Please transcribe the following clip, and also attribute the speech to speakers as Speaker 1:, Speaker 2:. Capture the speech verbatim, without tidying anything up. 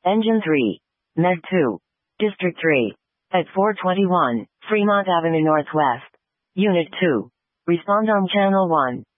Speaker 1: Engine three. Med two. District three. At four twenty-one, Fremont Avenue Northwest. Unit two. Respond on Channel one.